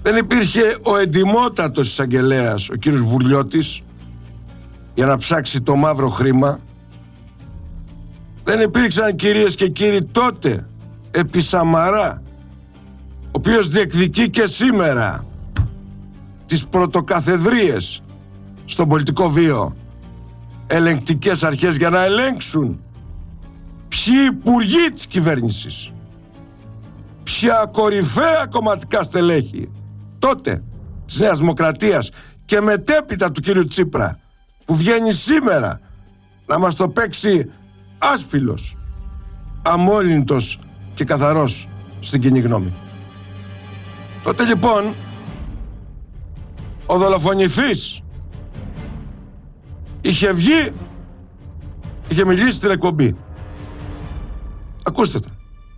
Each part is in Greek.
Δεν υπήρχε ο εντιμότατος εισαγγελέας, ο κύριος Βουρλιώτης, για να ψάξει το μαύρο χρήμα. Δεν υπήρξαν, κυρίες και κύριοι, τότε επί Σαμαρά, ο οποίος διεκδικεί και σήμερα τις πρωτοκαθεδρίες στον πολιτικό βίο, ελεγκτικές αρχές για να ελέγξουν ποιοι υπουργοί της κυβέρνησης, ποια κορυφαία κομματικά στελέχη τότε της Νέας Δημοκρατίας και μετέπειτα του κύριου Τσίπρα, που βγαίνει σήμερα να μας το παίξει άσπυλος, αμόλυντος και καθαρός στην κοινή γνώμη. Τότε λοιπόν ο δολοφονηθής είχε βγει, είχε μιλήσει στην εκπομπή. Ακούστε το.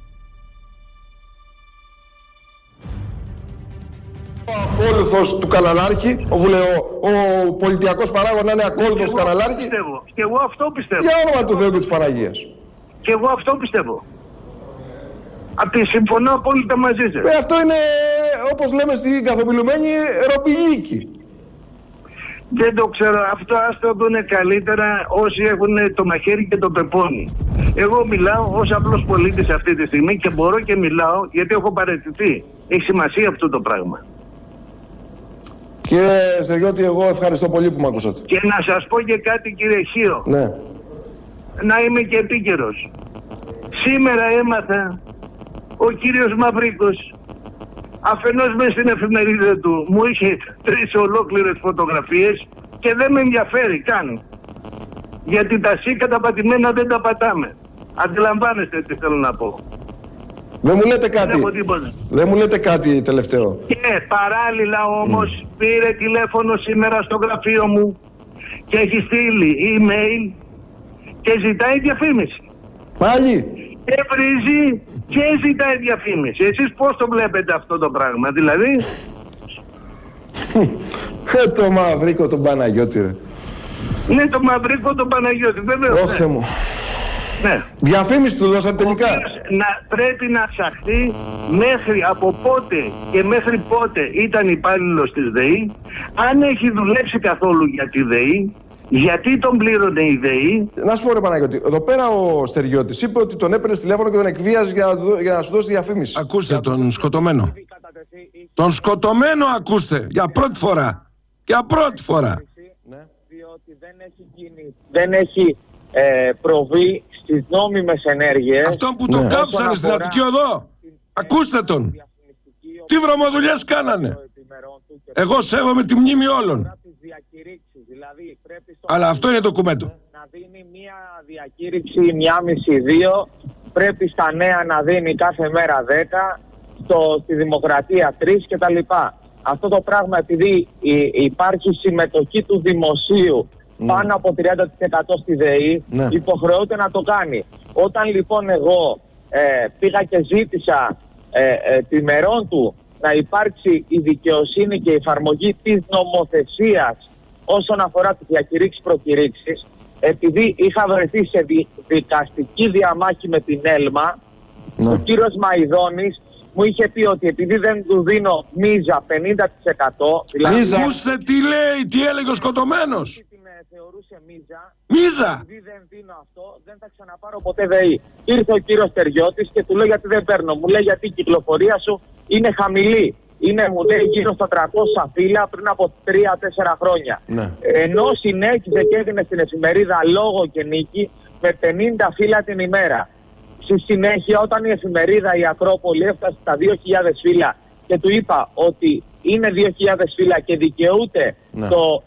Ο ακόλουθος του καναλάρχη, ο πολιτιακός παράγων να είναι ακόλουθος του καναλάρχη. Και εγώ αυτό πιστεύω. Για όνομα του Θεού και της Παναγίας. Και εγώ αυτό πιστεύω. Συμφωνώ απόλυτα μαζί σας. Αυτό είναι, όπως λέμε στην καθομιλουμένη, ρομπιλίκι. Δεν το ξέρω. Αυτό ας το δουν καλύτερα όσοι έχουν το μαχαίρι και το πεπόνι. Εγώ μιλάω ως απλός πολίτης αυτή τη στιγμή και μπορώ και μιλάω γιατί έχω παραιτηθεί. Έχει σημασία αυτό το πράγμα. Κύριε Στεριώτη, εγώ ευχαριστώ πολύ που με ακούσατε. Και να σας πω και κάτι, κύριε Χίο. Ναι. Να είμαι και επίκαιρος. Σήμερα έμαθα ο κύριος Μαυρίκος, αφενός μες στην εφημερίδα του, μου είχε 3 ολόκληρες φωτογραφίες και δεν με ενδιαφέρει καν. Γιατί τα σίκα πατημένα δεν τα πατάμε. Αντιλαμβάνεστε τι θέλω να πω. Δεν μου λέτε κάτι. Δεν μου λέτε κάτι τελευταίο. Και παράλληλα όμως πήρε τηλέφωνο σήμερα στο γραφείο μου και έχει στείλει email και ζητάει διαφήμιση. Πάλι. Και βρίζει και ζητάει διαφήμιση. Εσείς πώς το βλέπετε αυτό το πράγμα, δηλαδή? Το Μαυρίκο τον Παναγιώτη, ρε. Ναι, το Μαυρίκο τον Παναγιώτη, βέβαια. Όχε μου. Ναι. Διαφήμιση του δώσατε τελικά. Πρέπει να ψαχθεί μέχρι από πότε και μέχρι πότε ήταν υπάλληλος της ΔΕΗ, αν έχει δουλέψει καθόλου για τη ΔΕΗ, γιατί τον πλήρωνε η ΔΕΗ. Να σου πω, ρε Παναγιώτη, εδώ πέρα ο Στεριώτης είπε ότι τον έπαιρνε τηλέφωνο και τον εκβίαζε για να σου δώσει διαφήμιση. Ακούστε τον σκοτωμένο. Τον σκοτωμένο ακούστε, για πρώτη φορά. Για πρώτη φορά. Διότι δεν έχει προβεί στις νόμιμες ενέργειες. Αυτόν που τον κάψανε στην Αττική Οδό. Ακούστε τον. Τι βρωμοδουλειές κάνανε. Εγώ σέβομαι τη μνήμη όλων. Αλλά αυτό είναι το κουμέντο. Να δίνει μία διακήρυξη 1,5-2. Πρέπει στα νέα να δίνει κάθε μέρα 10. Στη Δημοκρατία 3 κτλ. Αυτό το πράγμα, επειδή υπάρχει συμμετοχή του δημοσίου πάνω από 30% στη ΔΕΗ, υποχρεώται να το κάνει. Όταν λοιπόν εγώ πήγα και ζήτησα τιμερών του να υπάρξει η δικαιοσύνη και η εφαρμογή της νομοθεσίας όσον αφορά τις διακηρύξεις προκηρύξεις, επειδή είχα βρεθεί σε δικαστική διαμάχη με την Έλμα, ο κύριος Μαϊδόνης μου είχε πει ότι επειδή δεν του δίνω μίζα 50%. Δηλαδή, ακούστε τι λέει, τι έλεγε ο σκοτωμένος. Θεωρούσε μίζα. Επειδή δεν δίνω αυτό, δεν θα ξαναπάρω ποτέ ΔΕΗ. Ήρθε ο κύριος Στεριώτης και του λέω γιατί δεν παίρνω. Μου λέει γιατί η κυκλοφορία σου είναι χαμηλή. Είναι, μου λέει, γύρω στα 300 φύλλα πριν από 3-4 χρόνια. Ναι. Ενώ συνέχιζε και έδινε στην εφημερίδα Λόγο και Νίκη με 50 φύλλα την ημέρα. Στη συνέχεια, όταν η εφημερίδα η Ακρόπολη έφτασε στα 2.000 φύλλα και του είπα ότι είναι 2.000 φύλλα και δικαιούται το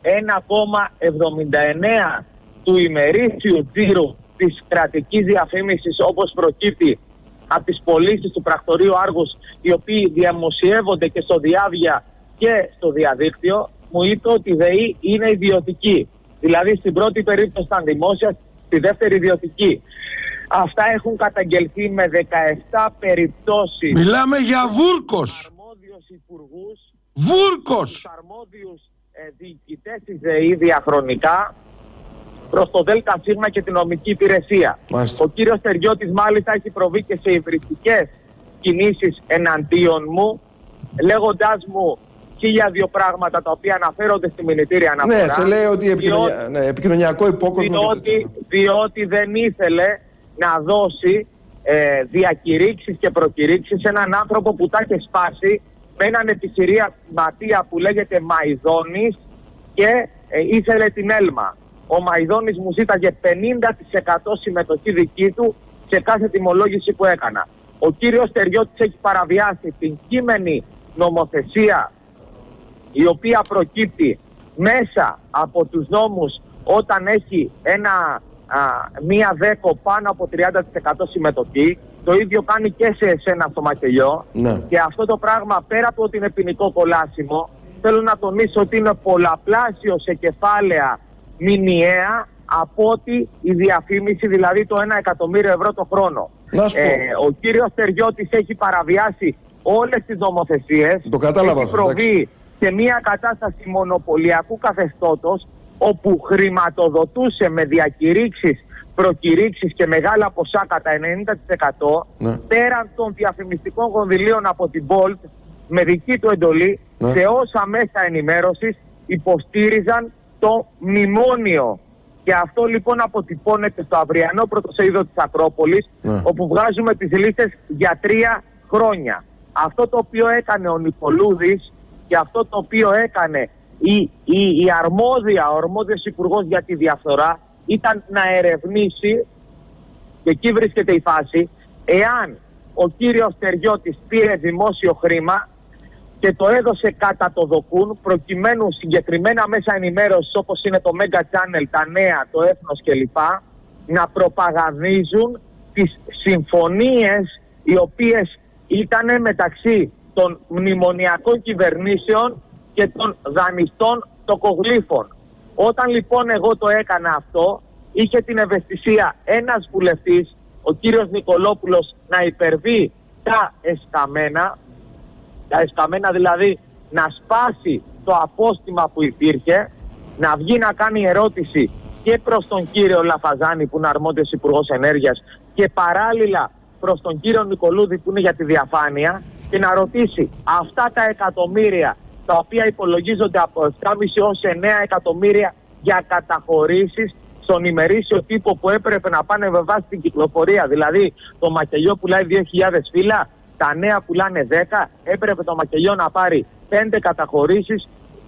1,79 του ημερήσιου τζίρου της κρατικής διαφήμισης, όπως προκύπτει από τις πωλήσεις του πρακτορείου Άργους, οι οποίοι δημοσιεύονται και στο διάβια και στο διαδίκτυο, μου είπε ότι η ΔΕΗ είναι ιδιωτική. Δηλαδή στην πρώτη περίπτωση ήταν δημόσια, στη δεύτερη ιδιωτική. Αυτά έχουν καταγγελθεί με 17 περιπτώσεις. Μιλάμε για βούρκος. Αρμόδιους υπουργούς. Βούρκος. Τους αρμόδιους διοικητές της ΔΕΗ διαχρονικά προς το ΔΣ και την νομική υπηρεσία. Μάλιστα. Ο κύριος Στεριώτης μάλιστα έχει προβεί και σε υβριστικές κινήσεις εναντίον μου, λέγοντάς μου 1002 πράγματα τα οποία αναφέρονται στη μηνυτήρια αναφορά. Ναι, σε λέει ότι επικοινωνιακό υπόκοσμο. Διότι δεν ήθελε να δώσει διακηρύξεις και προκηρύξεις σε έναν άνθρωπο που τα είχε σπάσει με έναν επιχειρηματία που λέγεται Μαϊδόνης και ήθελε την Έλμα. Ο Μαϊδόνης μου ζήταγε 50% συμμετοχή δική του σε κάθε τιμολόγηση που έκανα. Ο κύριος Στεριώτης έχει παραβιάσει την κείμενη νομοθεσία η οποία προκύπτει μέσα από τους νόμους όταν έχει μία δέκο πάνω από 30% συμμετοχή. Το ίδιο κάνει και σε εσένα στο Μακελιό. Ναι. Και αυτό το πράγμα, πέρα από ότι είναι ποινικό κολάσιμο, θέλω να τονίσω ότι είναι πολλαπλάσιο σε κεφάλαια μηνιαία από ότι η διαφήμιση, δηλαδή το 1 εκατομμύριο ευρώ το χρόνο. Ο κύριος Στεριώτης έχει παραβιάσει όλες τις νομοθεσίες. Το κατάλαβα. Έχει προβεί σε μια κατάσταση μονοπωλιακού καθεστώτος, όπου χρηματοδοτούσε με διακηρύξεις, προκηρύξεις και μεγάλα ποσά κατά 90% πέραν των διαφημιστικών κονδυλίων από την Bolt, με δική του εντολή, σε όσα μέσα ενημέρωσης υποστήριζαν το μνημόνιο. Και αυτό λοιπόν αποτυπώνεται στο αυριανό πρωτοσέλιδο της Ακρόπολης, όπου βγάζουμε τις λίστες για 3 χρόνια. Αυτό το οποίο έκανε ο Νικολούδης και αυτό το οποίο έκανε ο αρμόδιος υπουργός για τη διαφθορά ήταν να ερευνήσει, και εκεί βρίσκεται η φάση, εάν ο κύριος Στεριώτης πήρε δημόσιο χρήμα και το έδωσε κατά το δοκούν, προκειμένου συγκεκριμένα μέσα ενημέρωσης όπως είναι το Mega Channel, τα Νέα, το Έθνος κλπ. Να προπαγανδίζουν τις συμφωνίες οι οποίες ήταν μεταξύ των μνημονιακών κυβερνήσεων και των δανειστών τοκογλύφων. Όταν λοιπόν εγώ το έκανα αυτό, είχε την ευαισθησία ένας βουλευτής, ο κύριος Νικολόπουλος, να υπερβεί τα εσκαμμένα δηλαδή να σπάσει το απόστημα που υπήρχε, να βγει να κάνει ερώτηση και προς τον κύριο Λαφαζάνη που είναι αρμόδιος υπουργός ενέργειας και παράλληλα προς τον κύριο Νικολούδη που είναι για τη διαφάνεια και να ρωτήσει αυτά τα εκατομμύρια τα οποία υπολογίζονται από 7,5 έως 9 εκατομμύρια για καταχωρήσεις στον ημερήσιο τύπο που έπρεπε να πάνε με βάση την κυκλοφορία. Δηλαδή το Μακελιό πουλάει 2.000 φύλλα, τα Νέα πουλάνε 10, έπρεπε το Μακελιό να πάρει 5 καταχωρήσεις,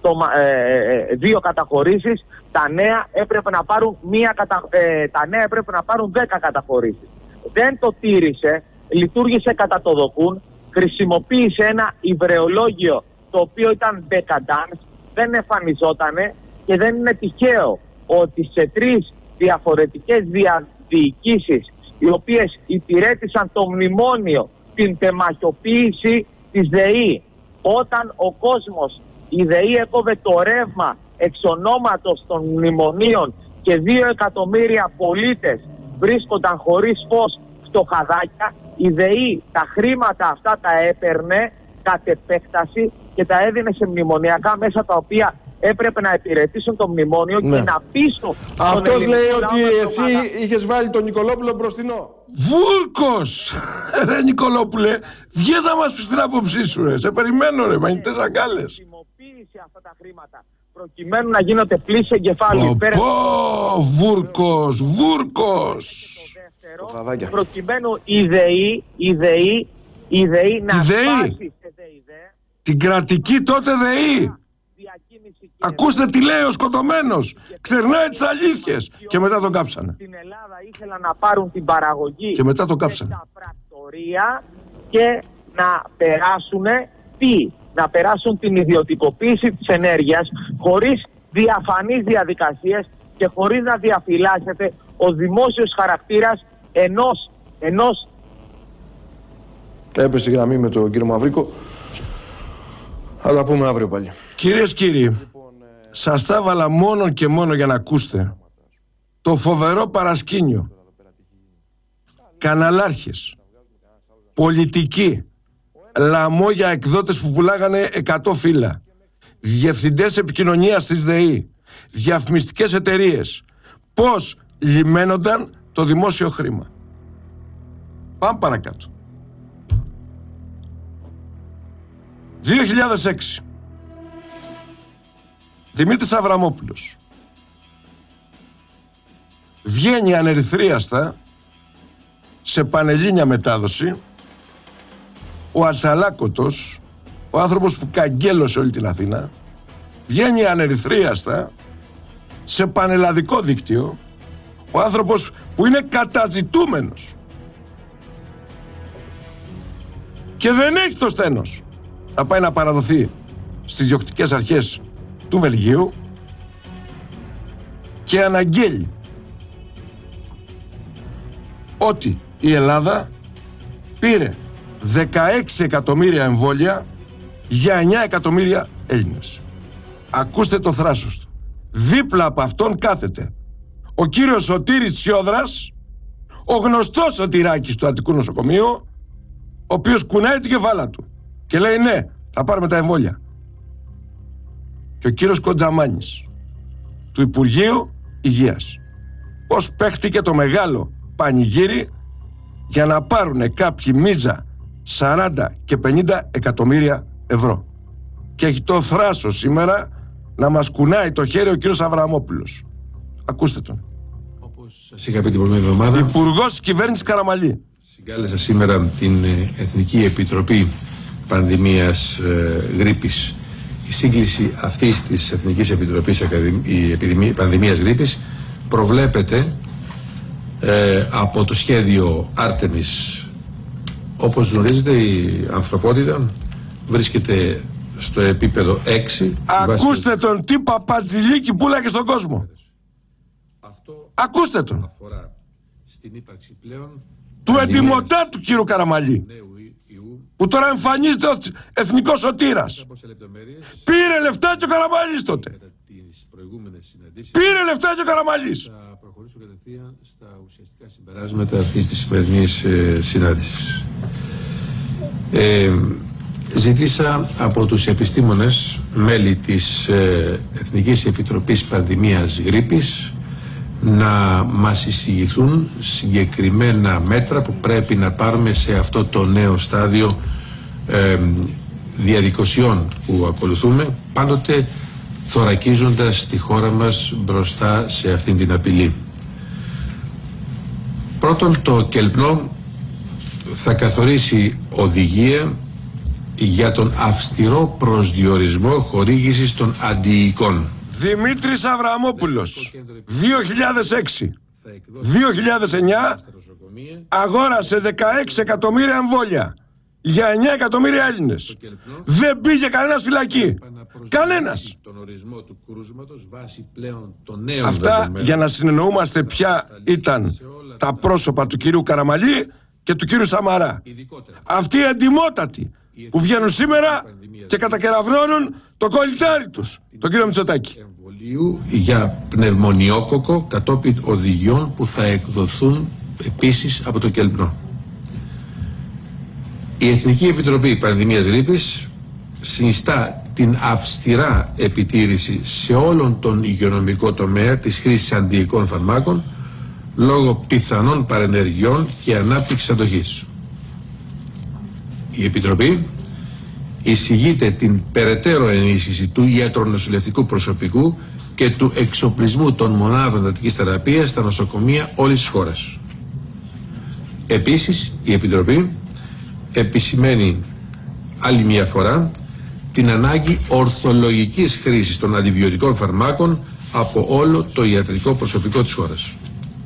2 καταχωρήσεις, τα Νέα έπρεπε να πάρουν, τα Νέα έπρεπε να πάρουν 10 καταχωρήσεις. Δεν το τήρησε, λειτουργήσε κατά το δοκούν, χρησιμοποίησε ένα υβρεολόγιο το οποίο ήταν decadence, δεν εμφανιζότανε και δεν είναι τυχαίο ότι σε 3 διαφορετικές διοικήσεις οι οποίες υπηρέτησαν το μνημόνιο, την τεμαχιοποίηση της ΔΕΗ, όταν ο κόσμος, η ΔΕΗ έκοβε το ρεύμα εξ ονόματος των μνημονίων και 2 εκατομμύρια πολίτες βρίσκονταν χωρίς φως φτωχαδάκια, η ΔΕΗ τα χρήματα αυτά τα έπαιρνε κατ' επέκταση και τα έδινε σε μνημονιακά μέσα τα οποία έπρεπε να υπηρετήσουν το μνημόνιο και να πείσουν. Αυτός λέει ότι εσύ είχες βάλει τον Νικολόπουλο μπροστινό. Βούρκος! Ρε Νικολόπουλε, βγες να μας πεις την άποψή σου ρε. Σε περιμένω ρε, μανιτές αγκάλες. Χρησιμοποίησε αυτά τα χρήματα προκειμένου να γίνονται πλήση εγκεφάλου. Βούρκος! Προκειμένου η ΔΕΗ να σπάσει σε ΔΕΗ. Την κρατική τότε ΔΕΗ. Ακούστε τι λέει ο σκοτωμένος. Ξερνάει τις αλήθειες. Και μετά τον κάψανε. Στην Ελλάδα ήθελαν να πάρουν την παραγωγή και μετά τον κάψανε. στα πρακτορία και να να περάσουν την ιδιωτικοποίηση της ενέργειας χωρίς διαφανείς διαδικασίες και χωρίς να διαφυλάσσεται ο δημόσιος χαρακτήρας ενός Έπεσε η γραμμή με τον κύριο Μαυρίκο. Θα τα πούμε αύριο πάλι. Κυρίες και κύριοι, σας τα έβαλα μόνο και μόνο για να ακούσετε το φοβερό παρασκήνιο. Καναλάρχες, πολιτικοί, λαμόγια εκδότες που πουλάγανε 100 φύλλα, διευθυντές επικοινωνίας της ΔΕΗ, διαφημιστικές εταιρείες, πώς λιμένονταν το δημόσιο χρήμα. Πάμε παρακάτω. 2006. Δημήτρης Αβραμόπουλος βγαίνει ανερυθρίαστα σε πανελλήνια μετάδοση, ο Ατσαλάκωτος, ο άνθρωπος που καγγέλωσε όλη την Αθήνα, βγαίνει ανερυθρίαστα σε πανελλαδικό δίκτυο, ο άνθρωπος που είναι καταζητούμενος και δεν έχει το στένος να πάει να παραδοθεί στις διοκτικές αρχές του Βελγίου και αναγγέλει ότι η Ελλάδα πήρε 16 εκατομμύρια εμβόλια για 9 εκατομμύρια Έλληνες. Ακούστε το θράσος του. Δίπλα από αυτόν κάθεται ο κύριος Σωτήρης Τσιόδρας, ο γνωστός σωτηράκης του Αττικού Νοσοκομείου, ο οποίος κουνάει την κεφάλα του και λέει ναι, θα πάρουμε τα εμβόλια. Και ο κύριος Κοντζαμάνης του Υπουργείου Υγείας. Πώς παίχτηκε το μεγάλο πανηγύρι για να πάρουν κάποιοι μίζα 40 και 50 εκατομμύρια ευρώ. Και έχει το θράσος σήμερα να μας κουνάει το χέρι ο κύριος Αβραμόπουλος. Ακούστε τον. Όπως σας είχα πει την προηγούμενη εβδομάδα, υπουργός της κυβέρνησης Καραμαλή. Συγκάλεσα σήμερα την Εθνική Επιτροπή Πανδημίας Γρίπης. Η σύγκληση αυτής της Εθνικής Επιτροπής Πανδημίας Γρίπης προβλέπεται από το σχέδιο Άρτεμις. Όπως γνωρίζετε, η ανθρωπότητα βρίσκεται στο επίπεδο 6. Ακούστε τον, τι παπατζηλίκι πουλάκε στον κόσμο. Αυτό ακούστε τον. Αφορά στην ύπαρξη πλέον του ετοιμοτά του κύριου Καραμαλή, που τώρα εμφανίζεται ως εθνικός σωτήρας. Πήρε λεφτά και ο Καραμαλής τότε. Πήρε λεφτά και ο Καραμαλής. Θα προχωρήσω κατευθείαν στα ουσιαστικά συμπεράσματα αυτής της σημερινής συνάντησης. Ζητήσα από τους επιστήμονες, μέλη της Εθνικής Επιτροπής Πανδημίας Γρίπης, να μας εισηγηθούν συγκεκριμένα μέτρα που πρέπει να πάρουμε σε αυτό το νέο στάδιο διαδικασιών που ακολουθούμε, πάντοτε θωρακίζοντας τη χώρα μας μπροστά σε αυτήν την απειλή. Πρώτον, το ΚΕΛΠΝΟ θα καθορίσει οδηγία για τον αυστηρό προσδιορισμό χορήγησης των αντιοικών. Δημήτρης Αβραμόπουλος, 2006-2009 αγόρασε 16 εκατομμύρια εμβόλια για 9 εκατομμύρια Έλληνες. Δεν πήγε κανένας φυλακή. Κανένας. Αυτά για να συνεννοούμαστε ποια ήταν τα πρόσωπα του κυρίου Καραμαλή και του κύριου Σαμαρά. Αυτοί οι εντιμότατοι που βγαίνουν σήμερα και κατακεραυνώνουν το κολλητάρι τους, τον κύριο Μητσοτάκη. Για πνευμονιόκοκο κατόπιν οδηγιών που θα εκδοθούν επίσης από το ΚΕΛΠΝΟ. Η Εθνική Επιτροπή Πανδημίας Γρίπης συνιστά την αυστηρά επιτήρηση σε όλον τον υγειονομικό τομέα της χρήσης αντιοικών φαρμάκων λόγω πιθανών παρενεργειών και ανάπτυξης αντοχής. Η Επιτροπή εισηγείται την περαιτέρω ενίσχυση του ιατρονοσηλευτικού προσωπικού και του εξοπλισμού των μονάδων εντατικής θεραπείας στα νοσοκομεία όλης της χώρας. Επίσης, η Επιτροπή επισημαίνει άλλη μια φορά την ανάγκη ορθολογικής χρήσης των αντιβιωτικών φαρμάκων από όλο το ιατρικό προσωπικό της χώρας.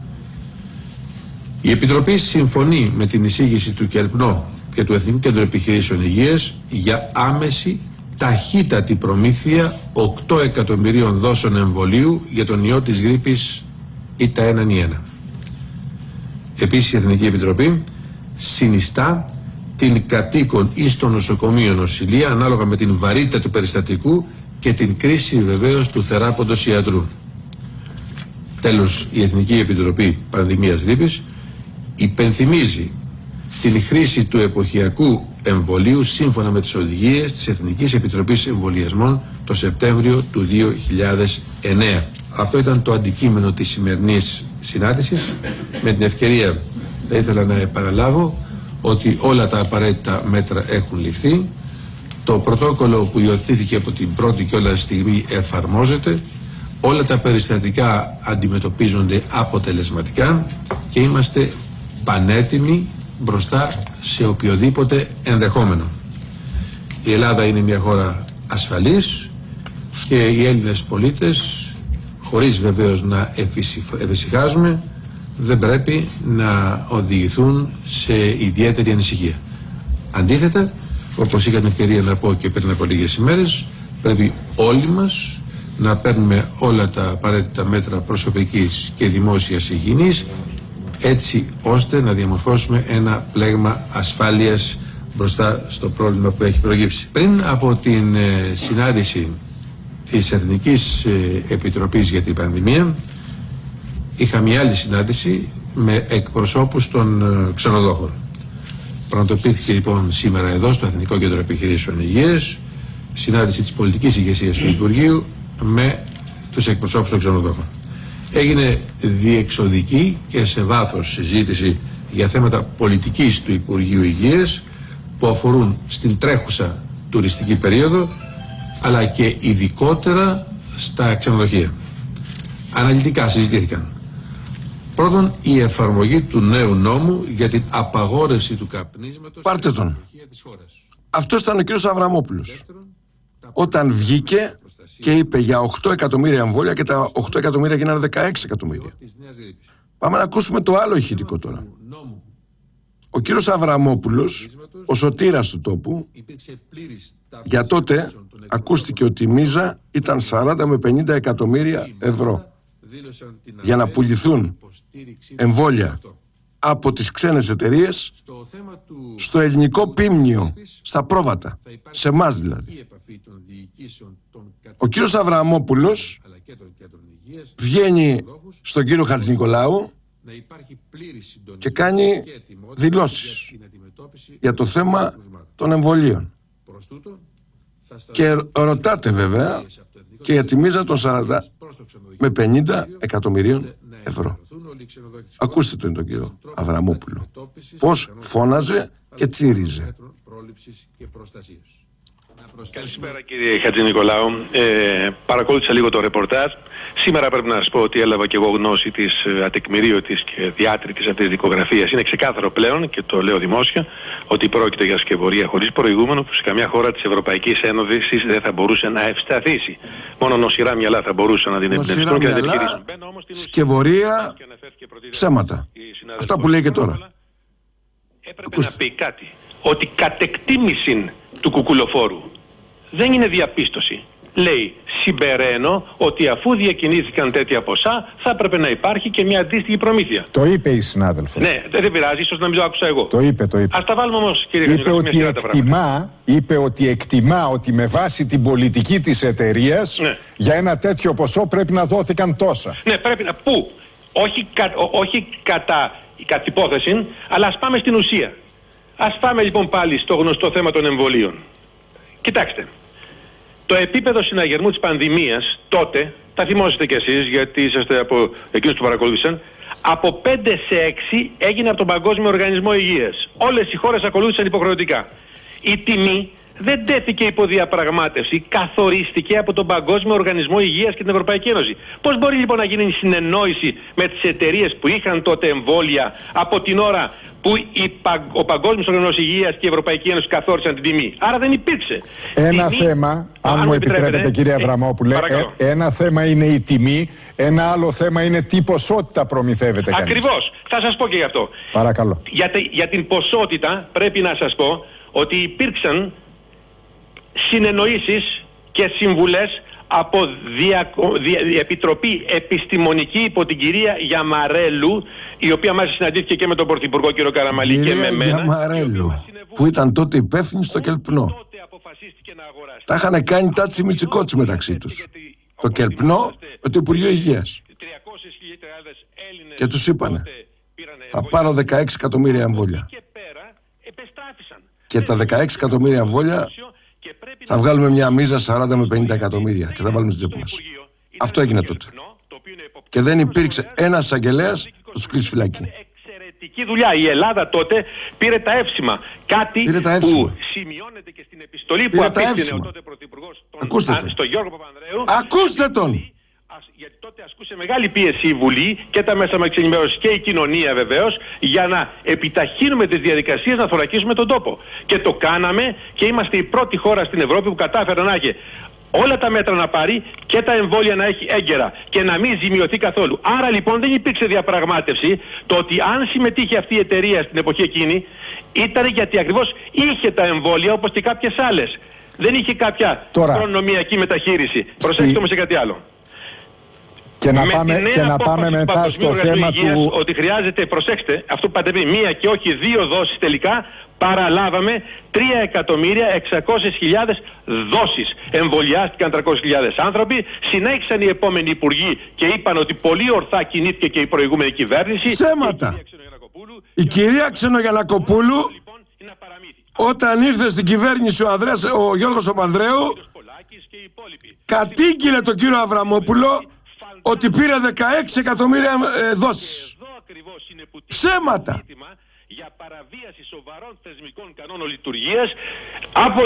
Η Επιτροπή συμφωνεί με την εισήγηση του ΚΕΛΠΝΟ και του Εθνικού Κέντρου Επιχειρήσεων Υγείας για άμεση ταχύτατη προμήθεια 8 εκατομμυρίων δόσεων εμβολίου για τον ιό της γρίπης ΙΤΑ1N1. Επίσης, η Εθνική Επιτροπή συνιστά την κατοίκον ή στο νοσοκομείο νοσηλεία ανάλογα με την βαρύτητα του περιστατικού και την κρίση βεβαίως του θεράποντος ιατρού. Τέλος, η Εθνική Επιτροπή Πανδημίας Γρίπης υπενθυμίζει την χρήση του εποχιακού εμβολίου σύμφωνα με τις οδηγίες της Εθνικής Επιτροπής Εμβολιασμών το Σεπτέμβριο του 2009. Αυτό ήταν το αντικείμενο της σημερινής συνάντησης. Με την ευκαιρία θα ήθελα να επαναλάβω ότι όλα τα απαραίτητα μέτρα έχουν ληφθεί. Το πρωτόκολλο που υιοθετήθηκε από την πρώτη κιόλας στιγμή εφαρμόζεται. Όλα τα περιστατικά αντιμετωπίζονται αποτελεσματικά και είμαστε πανέτοιμοι μπροστά σε οποιοδήποτε ενδεχόμενο. Η Ελλάδα είναι μια χώρα ασφαλής και οι Έλληνες πολίτες, χωρίς βεβαίως να εφησυχάζουμε, δεν πρέπει να οδηγηθούν σε ιδιαίτερη ανησυχία. Αντίθετα, όπως είχα την ευκαιρία να πω και πριν από λίγες ημέρες, πρέπει όλοι μας να παίρνουμε όλα τα απαραίτητα μέτρα προσωπικής και δημόσιας υγιεινής, έτσι ώστε να διαμορφώσουμε ένα πλέγμα ασφάλειας μπροστά στο πρόβλημα που έχει προγύψει. Πριν από την συνάντηση της Εθνικής Επιτροπής για την Πανδημία, είχα μια άλλη συνάντηση με εκπροσώπους των ξενοδόχων. Πραγματοποιήθηκε λοιπόν σήμερα εδώ στο Εθνικό Κέντρο Επιχειρήσεων Υγείας συνάντηση της πολιτικής ηγεσίας του Υπουργείου με τους εκπροσώπους των ξενοδόχων. Έγινε διεξοδική και σε βάθος συζήτηση για θέματα πολιτικής του Υπουργείου Υγείας που αφορούν στην τρέχουσα τουριστική περίοδο, αλλά και ειδικότερα στα ξενοδοχεία. Αναλυτικά συζητήθηκαν. Πρώτον, η εφαρμογή του νέου νόμου για την απαγόρευση του καπνίσματος. Πάρτε τον. Αυτός ήταν ο κύριος Αβραμόπουλος. Όταν βγήκε και είπε για 8 εκατομμύρια εμβόλια και τα 8 εκατομμύρια γίνανε 16 εκατομμύρια. Πάμε να ακούσουμε το άλλο ηχητικό τώρα. Ο κύριος Αβραμόπουλος, ο σωτήρας του τόπου, για τότε ακούστηκε ότι η μίζα ήταν 40 με 50 εκατομμύρια ευρώ για να πουληθούν εμβόλια από τις ξένες εταιρείες στο ελληνικό πίμνιο, στα πρόβατα, σε εμάς δηλαδή. Ο κύριος Αβραμόπουλος βγαίνει στον κύριο Χατζηνικολάου και κάνει δηλώσεις για το θέμα των εμβολίων. Και ρωτάτε βέβαια και για τη μίζα των 40 με 50 εκατομμυρίων ευρώ. Ακούστε τον κύριο Αβραμόπουλο πώς φώναζε και τσίριζε. Καλησπέρα κύριε Χατζηνικολάου. Παρακολούθησα λίγο το ρεπορτάζ. Σήμερα πρέπει να σας πω ότι έλαβα και εγώ γνώση της ατεκμηρίωτης και διάτρητης αυτής της δικογραφίας. Είναι ξεκάθαρο πλέον, και το λέω δημόσια, ότι πρόκειται για σκευωρία χωρίς προηγούμενο που σε καμιά χώρα της Ευρωπαϊκής Ένωσης δεν θα μπορούσε να ευσταθήσει. Μόνο νοσηρά μυαλά θα μπορούσαν να την εμπνευστούν και να την επιχειρήσουν. Σκευωρία, ψέματα. Αυτά που λέει και τώρα. Έπρεπε να πει κάτι. Ότι κατ' εκτίμηση του κουκουλοφόρου δεν είναι διαπίστωση. Λέει, συμπεραίνω ότι αφού διακινήθηκαν τέτοια ποσά θα έπρεπε να υπάρχει και μια αντίστοιχη προμήθεια. Το είπε η συνάδελφος. Ναι, δεν πειράζει, ίσως να μην το άκουσα εγώ. Το είπε. Ας τα βάλουμε όμως, κύριε Χατζηνικολάου. Είπε ότι εκτιμά ότι με βάση την πολιτική της εταιρείας, ναι, για ένα τέτοιο ποσό πρέπει να δόθηκαν τόσα. Ναι, πρέπει να. Πού? Όχι κατά υπόθεση, αλλά ας πάμε στην ουσία. Ας πάμε λοιπόν πάλι στο γνωστό θέμα των εμβολίων. Κοιτάξτε, το επίπεδο συναγερμού της πανδημίας τότε, τα θυμόσαστε κι εσείς γιατί είσαστε από εκείνους που παρακολούθησαν, από 5 σε 6 έγινε από τον Παγκόσμιο Οργανισμό Υγείας. Όλες οι χώρες ακολούθησαν υποχρεωτικά. Η τιμή δεν τέθηκε υπό διαπραγμάτευση, καθορίστηκε από τον Παγκόσμιο Οργανισμό Υγείας και την Ευρωπαϊκή Ένωση. Πώς μπορεί λοιπόν να γίνει συνεννόηση με τις εταιρείες που είχαν τότε εμβόλια από την ώρα που ο Παγκόσμιος Οργανισμός Υγείας και η Ευρωπαϊκή Ένωση καθόρισαν την τιμή? Άρα δεν υπήρξε. Ένα θέμα, αν μου επιτρέπετε κύριε Αβραμόπουλε, ένα θέμα είναι η τιμή, ένα άλλο θέμα είναι τι ποσότητα προμηθεύεται κανείς. Ακριβώς. Θα σας πω και γι' αυτό. Παρακαλώ. Για την ποσότητα πρέπει να σας πω ότι υπήρξαν συνεννοήσεις και συμβουλές από Επιτροπή Επιστημονική υπό την κυρία Γιαμαρέλου, η οποία μάλιστα συναντήθηκε και με τον Πρωθυπουργό κύριο Καραμαλή και με εμένα. Γιαμαρέλου, που ήταν τότε υπεύθυνη στο Κελπνό. Τα είχαν κάνει τάτσι μιτσικότσι μεταξύ τους. Το Κελπνό με το Υπουργείο Υγείας. Και τους είπανε, θα πάρω 16 εκατομμύρια εμβόλια. Και τα 16 εκατομμύρια εμβόλια θα βγάλουμε μια μίζα 40 με 50 εκατομμύρια και θα βάλουμε στην τσέπη μας. Αυτό έγινε τότε. Και δεν υπήρξε ένας αγγελέας να τους κλείσει φυλακή. εξαιρετική δουλειά. Η Ελλάδα τότε πήρε τα εύσημα. Κάτι που σημειώνεται και στην επιστολή που απίφθινε ο τότε Πρωθυπουργός στον Γιώργο Παπανδρέου. Ακούστε τον! Γιατί τότε ασκούσε μεγάλη πίεση η Βουλή και τα μέσα μας ενημέρωσης και η κοινωνία βεβαίως, για να επιταχύνουμε τις διαδικασίες να θωρακίσουμε τον τόπο. Και το κάναμε και είμαστε η πρώτη χώρα στην Ευρώπη που κατάφερε να έχει όλα τα μέτρα να πάρει και τα εμβόλια να έχει έγκαιρα και να μην ζημιωθεί καθόλου. Άρα λοιπόν δεν υπήρξε διαπραγμάτευση. Το ότι αν συμμετείχε αυτή η εταιρεία στην εποχή εκείνη ήταν γιατί ακριβώς είχε τα εμβόλια όπως και κάποιες άλλες. Δεν είχε κάποια προνομιακή μεταχείριση. Προσέξτε όμως σε κάτι άλλο. Και να πάμε μετά στο θέμα του... Ότι χρειάζεται, προσέξτε, αυτό που είπατε πριν, 1 και όχι 2 δόσεις τελικά, παραλάβαμε 3.600.000 δόσεις. Εμβολιάστηκαν 300.000 άνθρωποι, συνέχισαν οι επόμενοι υπουργοί και είπαν ότι πολύ ορθά κινήθηκε και η προηγούμενη κυβέρνηση. Ψέματα! Η κυρία Ξενογιαννακοπούλου, όταν ήρθε στην κυβέρνηση ο Γιώργος Παπανδρέου, κατήγγειλε τον κύριο Αβραμόπουλο ότι πήρε 16 εκατομμύρια δόσεις. Ψέματα! Για παραβίαση σοβαρών θεσμικών κανόνων λειτουργίας από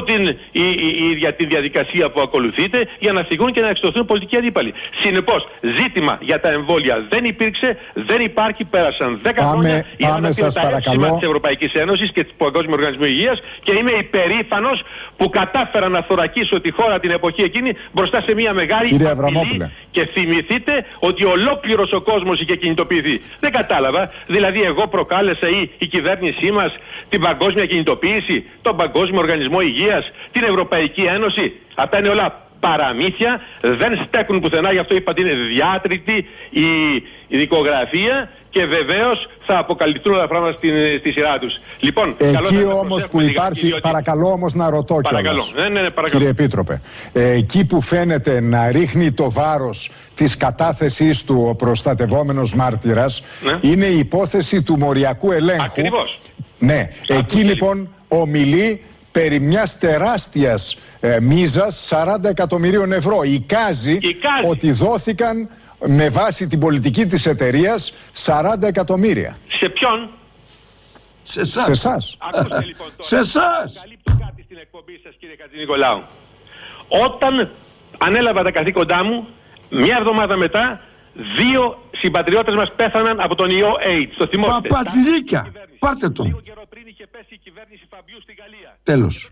τη διαδικασία που ακολουθείται για να φυγούν και να εξωθούν πολιτικοί αντίπαλοι. Συνεπώς, ζήτημα για τα εμβόλια δεν υπήρξε, δεν υπάρχει, πέρασαν 10 χρόνια για να πήρε τα εύσημα της Ευρωπαϊκής Ένωσης και του Παγκόσμιου Οργανισμού Υγείας και είμαι υπερήφανος που κατάφερα να θωρακίσω τη χώρα την εποχή εκείνη μπροστά σε μια μεγάλη απειλή. Και θυμηθείτε ότι ολόκληρος ο κόσμος είχε κινητοποιηθεί. Δεν κατάλαβα, δηλαδή εγώ προκάλεσα ή η κυβέρνησή μας την παγκόσμια κινητοποίηση, τον Παγκόσμιο Οργανισμό Υγείας, την Ευρωπαϊκή Ένωση. Αυτά είναι όλα παραμύθια, δεν στέκουν πουθενά, γι' αυτό είπα ότι είναι διάτρητη η δικογραφία και βεβαίως θα αποκαλυφθούν τα πράγματα στη σειρά τους. Λοιπόν, εκεί όμως που υπάρχει, διότι... παρακαλώ όμως να ρωτώ κιόλας, κύριε Επίτροπε, εκεί που φαίνεται να ρίχνει το βάρος της κατάθεσής του ο προστατευόμενος μάρτυρας, είναι η υπόθεση του μοριακού ελέγχου. Ακριβώς. Ναι, εκεί λοιπόν ομιλεί περί μιας τεράστιας μίζας 40 εκατομμυρίων ευρώ. Εικάζει ότι δόθηκαν με βάση την πολιτική της εταιρείας 40 εκατομμύρια. Σε ποιον? Σε εσάς. Σε εσάς. Ακούστε λοιπόν τώρα. Σε εσάς. Καλύπτω κάτι στην εκπομπή σας, κύριε Χατζηνικολάου. Όταν ανέλαβα τα καθήκοντά μου, μια εβδομάδα μετά, 2 συμπατριώτες μας πέθαναν από τον ιό AIDS. Το θυμόστε. Παπατζηλίκια. Πάρτε τον. Λίγο καιρό πριν είχε πέσει η κυβέρνηση Φαμπιού στη Γαλλία. Τέλος.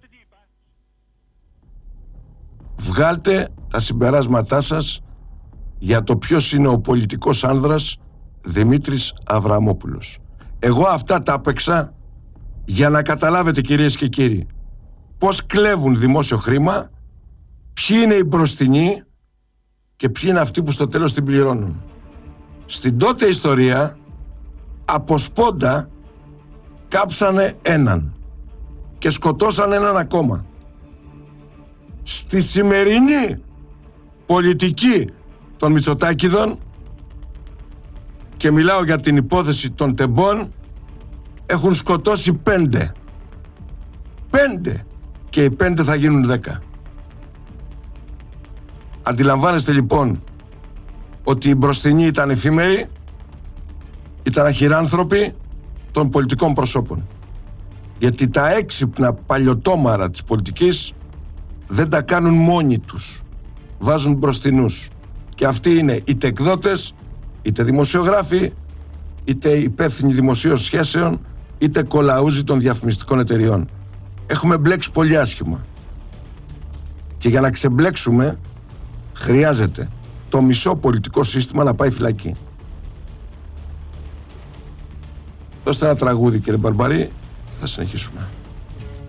Βγάλτε τα συμπεράσματά σας για το ποιος είναι ο πολιτικός άνδρας Δημήτρης Αβραμόπουλος. Εγώ αυτά τα έπαιξα για να καταλάβετε, κυρίες και κύριοι, πώς κλέβουν δημόσιο χρήμα, ποιοι είναι οι μπροστινοί και ποιοι είναι αυτοί που στο τέλος την πληρώνουν. Στην τότε ιστορία από σπόντα κάψανε έναν και σκοτώσανε έναν ακόμα. Στη σημερινή πολιτική των Μητσοτάκηδων, και μιλάω για την υπόθεση των τεμπών, έχουν σκοτώσει 5 και οι 5 θα γίνουν 10. Αντιλαμβάνεστε λοιπόν ότι οι μπροστινοί ήταν εφήμεροι, ήταν αχυράνθρωποι των πολιτικών προσώπων, γιατί τα έξυπνα παλιωτόμαρα της πολιτικής δεν τα κάνουν μόνοι τους, βάζουν μπροστινούς, και αυτοί είναι είτε εκδότες, είτε δημοσιογράφοι, είτε υπεύθυνοι δημοσίων σχέσεων, είτε κολαούζοι των διαφημιστικών εταιριών. Έχουμε μπλέξει πολύ άσχημα και για να ξεμπλέξουμε χρειάζεται το μισό πολιτικό σύστημα να πάει φυλακή. Δώστε ένα τραγούδι, κύριε Μπαρμπαρή, θα συνεχίσουμε.